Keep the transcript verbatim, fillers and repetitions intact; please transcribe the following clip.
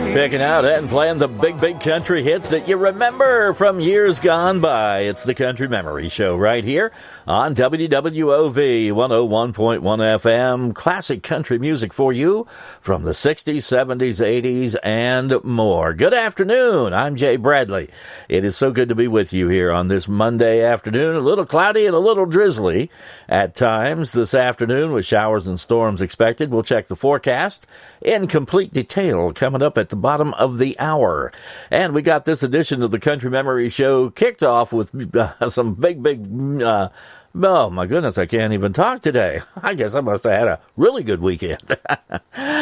Picking out and playing the big, big country hits that you remember from years gone by. It's the Country Memory Show right here on W W O V one oh one point one F M. Classic country music for you from the sixties, seventies, eighties, and more. Good afternoon. I'm Jay Bradley. It is so good to be with you here on this Monday afternoon. A little cloudy and a little drizzly at times this afternoon with showers and storms expected. We'll check the forecast in complete detail coming up at the bottom of the hour. And we got this edition of the Country Memory Show kicked off with uh, some big, big, uh, oh my goodness, I can't even talk today. I guess I must have had a really good weekend.